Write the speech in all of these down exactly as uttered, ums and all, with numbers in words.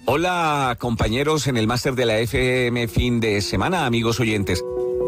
Hola, compañeros en el máster de la F M fin de semana, amigos oyentes.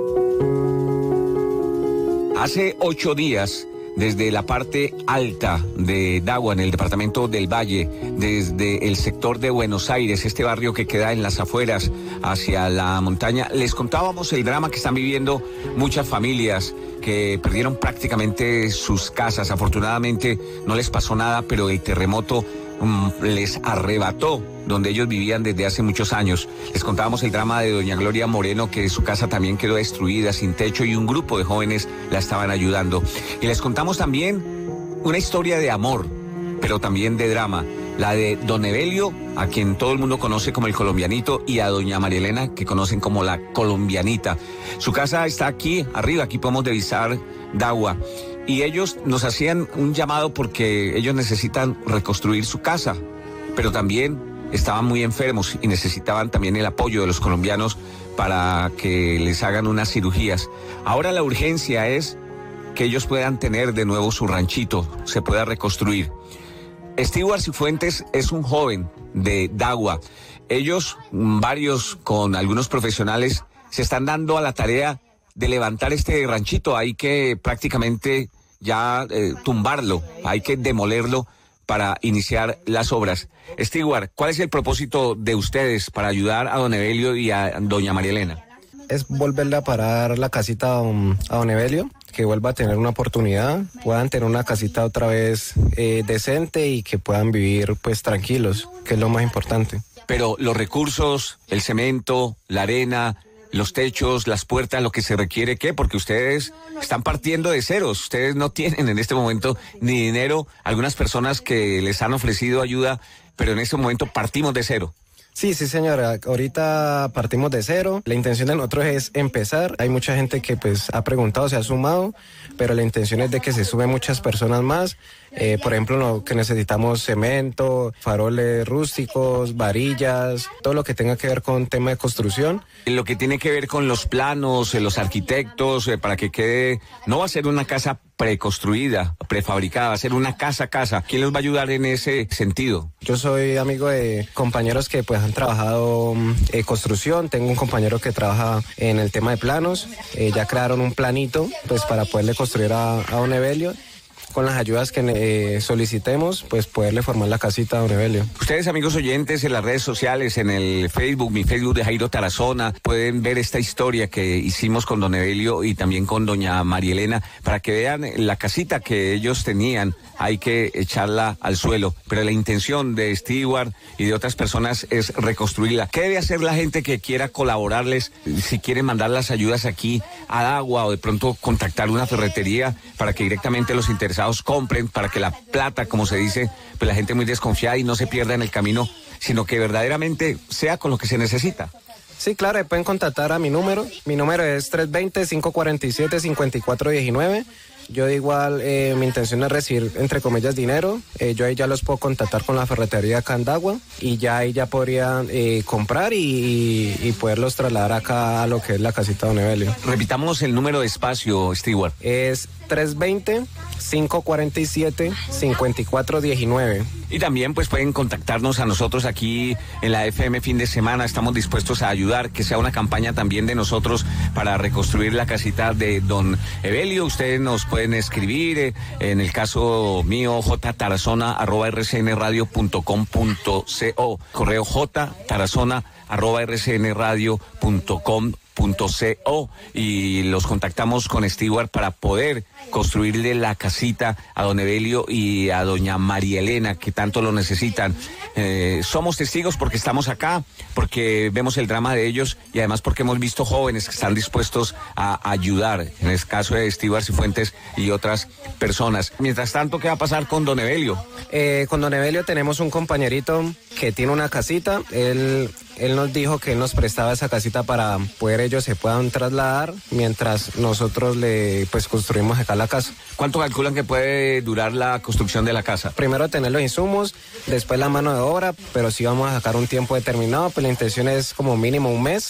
Hace ocho días, desde la parte alta de Dagua, en el departamento del Valle, desde el sector de Buenos Aires, este barrio que queda en las afueras hacia la montaña, les contábamos el drama que están viviendo muchas familias que perdieron prácticamente sus casas. Afortunadamente no les pasó nada, pero el terremoto um, les arrebató donde ellos vivían desde hace muchos años. Les contábamos el drama de doña Gloria Moreno, que su casa también quedó destruida, sin techo, y un grupo de jóvenes la estaban ayudando. Y les contamos también una historia de amor, pero también de drama, la de don Evelio, a quien todo el mundo conoce como el colombianito, y a doña María Elena, que conocen como la colombianita. Su casa está aquí arriba, aquí podemos divisar Dagua. Y ellos nos hacían un llamado porque ellos necesitan reconstruir su casa, pero también estaban muy enfermos y necesitaban también el apoyo de los colombianos para que les hagan unas cirugías. Ahora la urgencia es que ellos puedan tener de nuevo su ranchito, se pueda reconstruir. Stewart Cifuentes es un joven de Dagua. Ellos, varios con algunos profesionales, se están dando a la tarea de levantar este ranchito. Hay que prácticamente ya eh, tumbarlo, hay que demolerlo para iniciar las obras. Stewart, ¿cuál es el propósito de ustedes para ayudar a don Evelio y a doña María Elena? Es volverle a parar la casita a don, a don Evelio, que vuelva a tener una oportunidad, puedan tener una casita otra vez eh, decente y que puedan vivir pues tranquilos, que es lo más importante. Pero los recursos, el cemento, la arena, los techos, las puertas, lo que se requiere, ¿qué? Porque ustedes están partiendo de ceros, ustedes no tienen en este momento ni dinero, algunas personas que les han ofrecido ayuda, pero en este momento partimos de cero. Sí, sí señora, ahorita partimos de cero, la intención de nosotros es empezar, hay mucha gente que pues ha preguntado, se ha sumado, pero la intención es de que se sumen muchas personas más, eh, por ejemplo, lo que necesitamos cemento, faroles rústicos, varillas, todo lo que tenga que ver con tema de construcción. Lo que tiene que ver con los planos, eh, los arquitectos, eh, para que quede, no va a ser una casa preconstruida, prefabricada, va a ser una casa a casa. ¿Quién les va a ayudar en ese sentido? Yo soy amigo de compañeros que pues han trabajado en eh, construcción, tengo un compañero que trabaja en el tema de planos, eh, ya crearon un planito pues para poderle construir a, a don Evelio. Con las ayudas que eh, solicitemos, pues poderle formar la casita a don Evelio. Ustedes, amigos oyentes, en las redes sociales, en el Facebook, mi Facebook de Jairo Tarazona, pueden ver esta historia que hicimos con don Evelio y también con doña María Elena, para que vean la casita que ellos tenían. Hay que echarla al suelo, pero la intención de Stewart y de otras personas es reconstruirla. ¿Qué debe hacer la gente que quiera colaborarles, si quieren mandar las ayudas aquí a Dagua, o de pronto contactar una ferretería para que directamente los interesados compren, para que la plata, como se dice, pues la gente muy desconfiada y no se pierda en el camino, sino que verdaderamente sea con lo que se necesita? Sí, claro, pueden contactar a mi número. Mi número es tres dos cero, cinco cuatro siete, cinco cuatro uno nueve. Yo de igual, eh, mi intención es recibir, entre comillas, dinero. Eh, yo ahí ya los puedo contactar con la ferretería acá en Dagua y ya ahí ya podrían eh, comprar y, y, y poderlos trasladar acá a lo que es la casita de don Evelio. Repitamos el número de espacio, Stewart. Es tres dos cero, cinco cuatro siete, cinco cuatro uno nueve. Y también pues pueden contactarnos a nosotros aquí en la F M fin de semana. Estamos dispuestos a ayudar, que sea una campaña también de nosotros para reconstruir la casita de don Evelio. Ustedes nos pueden escribir, eh, en el caso mío, jtarazona arroba rcnradio punto com punto co, correo jtarazona arroba rcnradio punto com punto co, y los contactamos con Stewart para poder construirle la casita a don Evelio y a doña María Elena, que tanto lo necesitan. Eh, somos testigos porque estamos acá, porque vemos el drama de ellos y además porque hemos visto jóvenes que están dispuestos a ayudar, en el caso de Stewart Cifuentes y otras personas. Mientras tanto, ¿qué va a pasar con don Evelio? Eh, con don Evelio tenemos un compañerito que tiene una casita. Él, él nos dijo que él nos prestaba esa casita para poder ellos se puedan trasladar mientras nosotros le pues construimos acá la casa. ¿Cuánto calculan que puede durar la construcción de la casa? Primero tener los insumos, después la mano de obra, pero si vamos a sacar un tiempo determinado, pues la intención es como mínimo un mes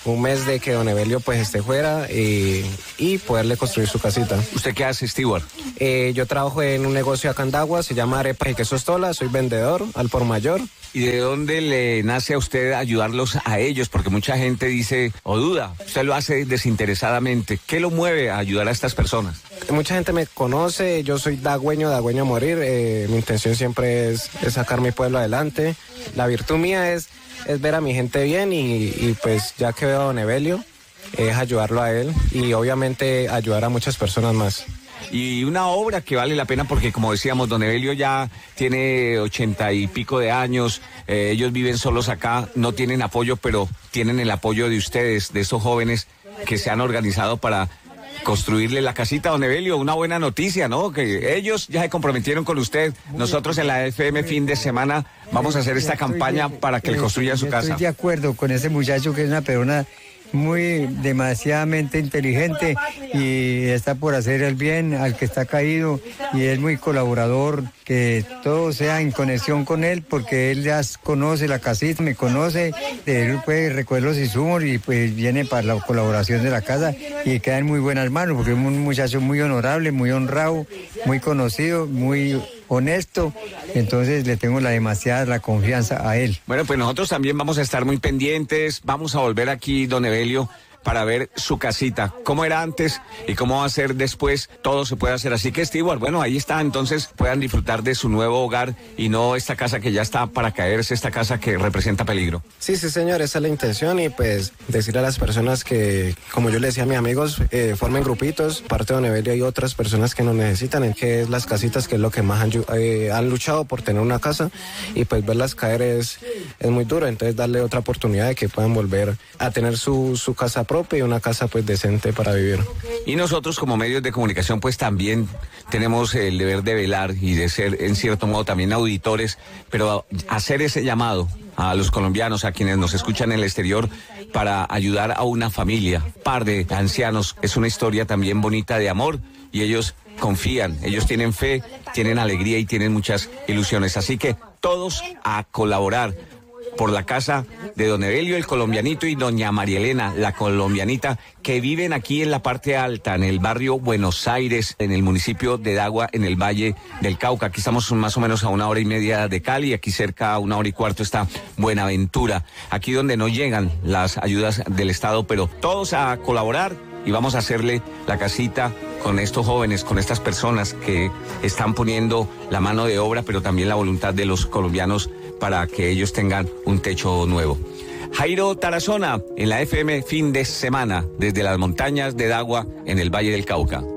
un mes de que don Evelio pues esté fuera y, y poderle construir su casita. ¿Usted qué hace, Stewart? Eh, yo trabajo en un negocio acá en Dagua, se llama Arepas y Quesos Tola, soy vendedor al por mayor. ¿Y de dónde le nace a usted ayudarlos a ellos? Porque mucha gente dice o duda, usted lo hace desinteresadamente. ¿Qué lo mueve a ayudar a estas personas? Mucha gente me conoce, yo soy dagüeño, dagüeño a morir. Eh, mi intención siempre es, es sacar mi pueblo adelante. La virtud mía es, es ver a mi gente bien y, y pues ya que veo a don Evelio, es ayudarlo a él y obviamente ayudar a muchas personas más. Y una obra que vale la pena porque, como decíamos, don Evelio ya tiene ochenta y pico de años, eh, ellos viven solos acá, no tienen apoyo, pero tienen el apoyo de ustedes, de esos jóvenes que se han organizado para construirle la casita a don Evelio. Una buena noticia, ¿no? Que ellos ya se comprometieron con usted. Nosotros en la F M fin de semana vamos a hacer esta campaña para que le construyan su casa. Estoy de acuerdo con ese muchacho que es una persona muy demasiadamente inteligente y está por hacer el bien al que está caído y es muy colaborador, que todo sea en conexión con él porque él ya conoce la casita, me conoce, él puede recoger los insumos y pues viene para la colaboración de la casa y queda en muy buenas manos porque es un muchacho muy honorable, muy honrado, muy conocido, muy honesto, entonces le tengo la demasiada la confianza a él. Bueno, pues nosotros también vamos a estar muy pendientes, vamos a volver aquí, don Evelio, para ver su casita, cómo era antes y cómo va a ser después, todo se puede hacer. Así que, Stewart, bueno, ahí está, entonces puedan disfrutar de su nuevo hogar y no esta casa que ya está para caerse, esta casa que representa peligro. Sí, sí, señor, esa es la intención y pues decirle a las personas que, como yo le decía a mis amigos, eh, formen grupitos, aparte de don Evelio hay otras personas que nos necesitan, en que es las casitas, que es lo que más han, eh, han luchado por tener una casa y pues verlas caer es, es muy duro, entonces darle otra oportunidad de que puedan volver a tener su, su casa propia y una casa pues decente para vivir. Y nosotros como medios de comunicación pues también tenemos el deber de velar y de ser en cierto modo también auditores, pero hacer ese llamado a los colombianos, a quienes nos escuchan en el exterior, para ayudar a una familia, par de ancianos. Es una historia también bonita de amor y ellos confían, ellos tienen fe, tienen alegría y tienen muchas ilusiones. Así que todos a colaborar por la casa de don Evelio, el colombianito, y doña María Elena, la colombianita, que viven aquí en la parte alta, en el barrio Buenos Aires, en el municipio de Dagua, en el Valle del Cauca. Aquí estamos más o menos a una hora y media de Cali, aquí cerca a una hora y cuarto está Buenaventura, aquí donde no llegan las ayudas del Estado, pero todos a colaborar y vamos a hacerle la casita con estos jóvenes, con estas personas que están poniendo la mano de obra, pero también la voluntad de los colombianos para que ellos tengan un techo nuevo. Jairo Tarazona, en la F M fin de semana, desde las montañas de Dagua, en el Valle del Cauca.